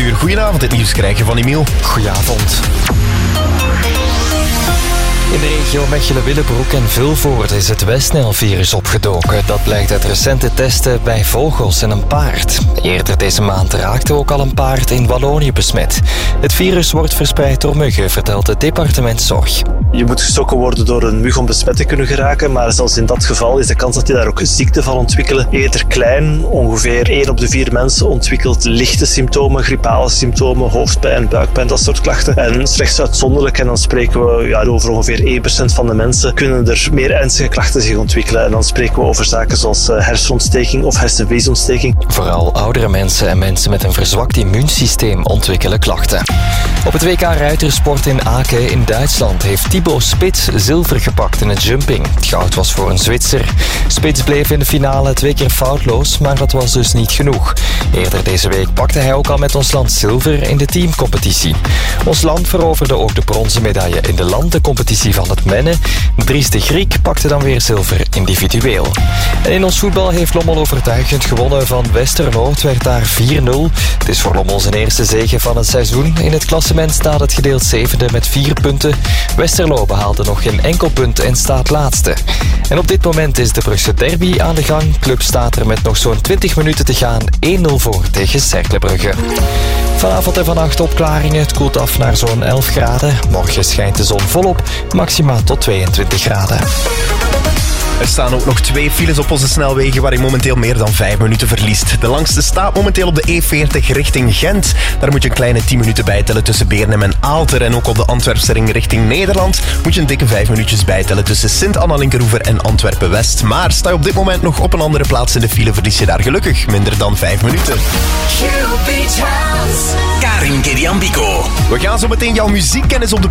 uur. Goedenavond, het nieuws krijg je van Emiel. Goedenavond. In de regio Mechelen-Willebroek en Vilvoorde is het Westnil-virus opgedoken. Dat blijkt uit recente testen bij vogels en een paard. Eerder deze maand raakte ook al een paard in Wallonië besmet. Het virus wordt verspreid door muggen, vertelt het departement Zorg. Je moet gestoken worden door een mug om besmet te kunnen geraken, maar zelfs in dat geval is de kans dat je daar ook ziekte van ontwikkelen eerder klein. Ongeveer 1 op de 4 mensen ontwikkelt lichte symptomen, griepale symptomen, hoofdpijn, buikpijn, dat soort klachten. En slechts uitzonderlijk, en dan spreken we over ongeveer 1% van de mensen, kunnen er meer ernstige klachten zich ontwikkelen. En dan spreken we over zaken zoals hersenontsteking of hersenvliesontsteking. Vooral oudere mensen en mensen met een verzwakt immuunsysteem ontwikkelen klachten. Op het WK ruitersport in Aken in Duitsland heeft Thibaut Spits zilver gepakt in het jumping. Het goud was voor een Zwitser. Spits bleef in de finale 2 keer foutloos, maar dat was dus niet genoeg. Eerder deze week pakte hij ook al met ons land zilver in de teamcompetitie. Ons land veroverde ook de bronzen medaille in de landencompetitie van het mennen. Dries de Griek pakte dan weer zilver individueel. En in ons voetbal heeft Lommel overtuigend gewonnen van Westerlo. Het werd daar 4-0. Het is voor Lommel zijn eerste zege van het seizoen. In het klassement staat het gedeeld 7e met 4 punten. Westerlo behaalde nog geen enkel punt en staat laatste. En op dit moment is de Brugse derby aan de gang. De club staat er met nog zo'n 20 minuten te gaan 1-0 voor tegen Cercle Brugge. Vanavond en vannacht opklaringen. Het koelt af naar zo'n 11 graden. Morgen schijnt de zon volop. Maxima tot 22 graden. Er staan ook nog 2 files op onze snelwegen waar je momenteel meer dan 5 minuten verliest. De langste staat momenteel op de E40 richting Gent. Daar moet je een kleine 10 minuten bijtellen tussen Beernem en Aalter. En ook op de Antwerpsring richting Nederland moet je een dikke 5 minuutjes bijtellen tussen Sint-Anna-Linkeroever en Antwerpen-West. Maar sta je op dit moment nog op een andere plaats in de file, verlies je daar gelukkig minder dan 5 minuten. Karin Keriambiko. We gaan zo meteen jouw muziekkennis op de